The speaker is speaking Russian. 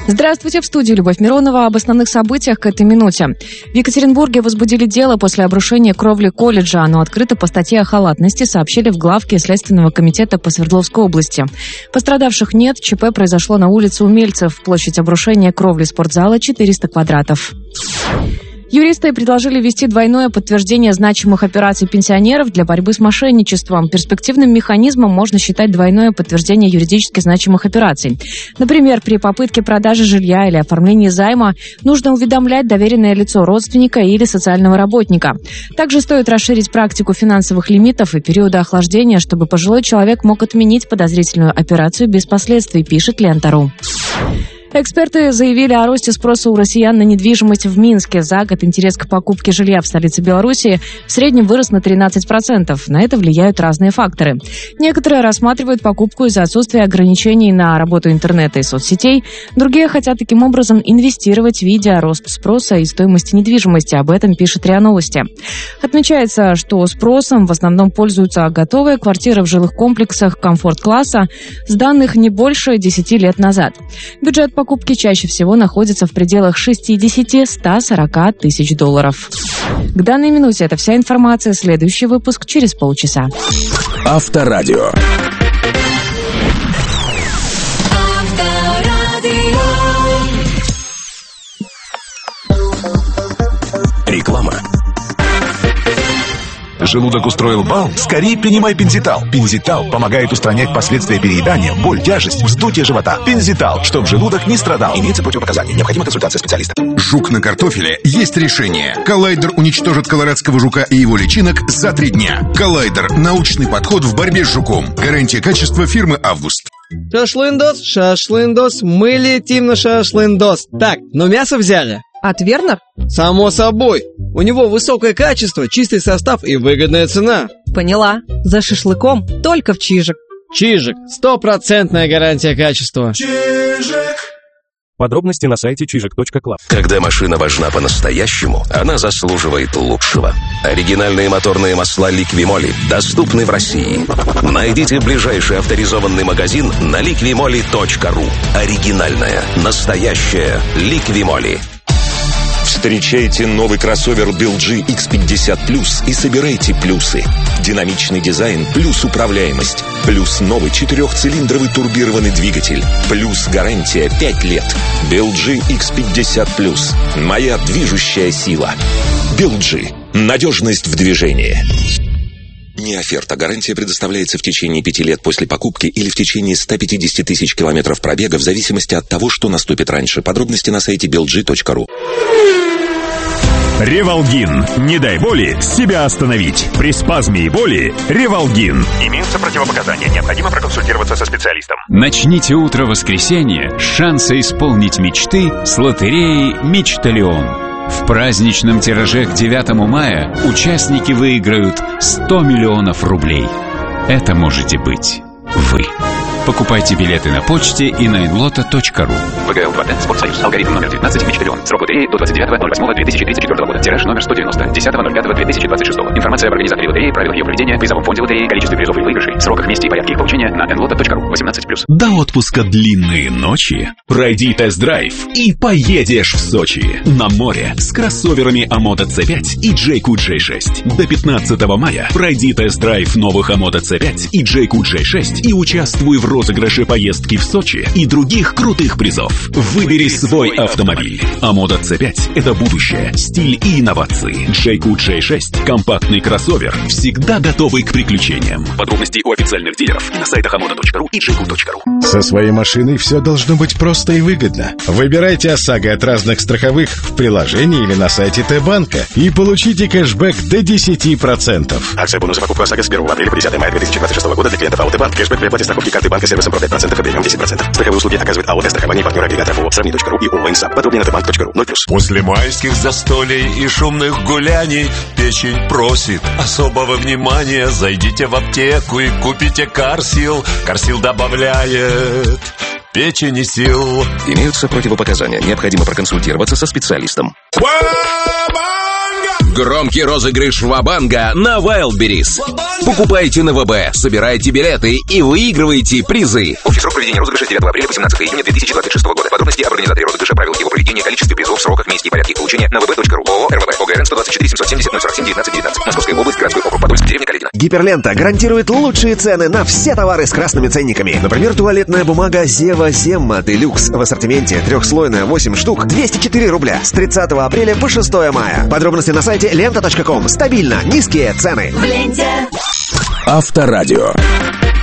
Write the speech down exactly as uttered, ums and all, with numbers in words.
Здравствуйте, в студии Любовь Миронова. Об основных событиях к этой минуте. В Екатеринбурге возбудили дело после обрушения кровли колледжа. Оно открыто по статье о халатности, сообщили в главке Следственного комитета по Свердловской области. Пострадавших нет. ЧП произошло на улице Умельцев. Площадь обрушения кровли спортзала четыреста квадратов. Юристы предложили ввести двойное подтверждение значимых операций пенсионеров для борьбы с мошенничеством. Перспективным механизмом можно считать двойное подтверждение юридически значимых операций. Например, при попытке продажи жилья или оформлении займа нужно уведомлять доверенное лицо родственника или социального работника. Также стоит расширить практику финансовых лимитов и периода охлаждения, чтобы пожилой человек мог отменить подозрительную операцию без последствий, пишет Лента.ру. Эксперты заявили о росте спроса у россиян на недвижимость в Минске. За год интерес к покупке жилья в столице Беларуси в среднем вырос на тринадцать процентов. На это влияют разные факторы. Некоторые рассматривают покупку из-за отсутствия ограничений на работу интернета и соцсетей. Другие хотят таким образом инвестировать, видя рост спроса и стоимости недвижимости. Об этом пишет РИА Новости. Отмечается, что спросом в основном пользуются готовые квартиры в жилых комплексах комфорт-класса, сданных не больше десяти лет назад. Бюджет покупки чаще всего находится в пределах шестьдесят-сто сорок тысяч долларов. К данной минуте это вся информация. Следующий выпуск через полчаса. Авторадио. Реклама. Желудок устроил бал? Скорее принимай Пензитал. Пензитал помогает устранять последствия переедания, боль, тяжесть, вздутие живота. Пензитал, чтобы желудок не страдал. Имеется противопоказания. Необходима консультация специалиста. Жук на картофеле есть решение. Коллайдер уничтожит колорадского жука и его личинок за три дня. Коллайдер – научный подход в борьбе с жуком. Гарантия качества фирмы «Август». Шашлындос, шашлындос, мы летим на шашлындос. Так, ну мясо взяли. От Вернер? Само собой. У него высокое качество, чистый состав и выгодная цена. Поняла. За шашлыком только в Чижик. Чижик. Стопроцентная гарантия качества. Чижик. Подробности на сайте чижик точка клаб. Когда машина важна по-настоящему, она заслуживает лучшего. Оригинальные моторные масла Liqui-Moly доступны в России. Найдите ближайший авторизованный магазин на ликвимоли точка ру. Оригинальная, настоящая Liqui-Moly. Встречайте новый кроссовер би эл джи икс пятьдесят плюс и собирайте плюсы. Динамичный дизайн плюс управляемость. Плюс новый четырехцилиндровый турбированный двигатель. Плюс гарантия пять лет. би эл джи икс пятьдесят плюс. Моя движущая сила. би эл джи. Надежность в движении. Не оферта. Гарантия предоставляется в течение пяти лет после покупки или в течение ста пятидесяти тысяч километров пробега в зависимости от того, что наступит раньше. Подробности на сайте би эл джи точка ру. Ревалгин. Не дай боли себя остановить. При спазме и боли Ревалгин. Имеются противопоказания. Необходимо проконсультироваться со специалистом. Начните утро воскресенья с шанса исполнить мечты с лотереей «Мечталион». В праздничном тираже к девятому мая участники выиграют сто миллионов рублей. Это можете быть вы. Покупайте билеты на почте и на инлота точка ру. ВГЛ два Т, Спортсоюз, алгоритм номер девятнадцать, Мечталион. Срок лотереи до двадцать девятого ноль восьмого две тысячи тридцать четвёртого года. Тираж номер сто девяносто, десятого ноль пятого две тысячи двадцать шестого. Информация об организаторе лотереи, правилах ее проведения, призовом фонде лотереи, количестве призов и выигрышей, сроках, месте и порядке их получения на инлота точка ру. восемнадцать плюс. До отпуска длинные ночи. Пройди тест-драйв и поедешь в Сочи. На море с кроссоверами Амода си пять и Джейку джей шесть. До пятнадцатого мая пройди тест-драйв новых Амода си пять и Джейку джей шесть и участвуй в розыгрыше поездки в Сочи и других крутых призов. Выбери свой автомобиль. Амода си пять – это будущее, стиль и инновации. Джейку джей шесть – компактный кроссовер, всегда готовый к приключениям. Подробности у официальных дилеров и на сайтах амода точка ру и джейку точка ру. Со своей машиной все должно быть просто и выгодно. Выбирайте ОСАГО от разных страховых в приложении или на сайте Т-банка и получите кэшбэк до десяти процентов. Акция бонуса покупка ОСАГО с первого апреля по десятое мая две тысячи двадцать шестого года для клиентов АО Т-банк. Кэшбэк при оплате страховки карты банка сервисом про пять процентов и премиум десять процентов. Страховые услуги оказывает АО Т-страхование, партнер агрегатор ООО Сравни точка ру и ООО Инсап. Подробнее на т банк точка ру. ноль плюс. После майских застолий и шумных гуляний печень просит особого внимания. Зайдите в аптеку и купите Карсил. Карсил добавляет печени сил. Имеются противопоказания. Необходимо проконсультироваться со специалистом. Громкий розыгрыш Ва-банга на Wildberries. Покупайте на ВБ, собирайте билеты и выигрывайте призы. Общий срок проведения розыгрыша с девятого апреля по семнадцатого июня две тысячи двадцать шестого года. Подробности об организаторе розыгрыша, правилах его проведения, количестве призов, сроках, месте и порядке их получения на вб.ру. ООО РВБ. ОГРН сто двадцать четыре семьсот семьдесят ноль сорок семь девятнадцать девятнадцать. Московская область, городской округ Подольск, деревня Каледино. Гиперлента гарантирует лучшие цены на все товары с красными ценниками. Например, туалетная бумага Зева Семма Делюкс в ассортименте трехслойная восемь штук двести четыре рубля с тридцатого апреля по шестое мая. Подробности на сайте лента точка ком. Стабильно низкие цены. Авторадио.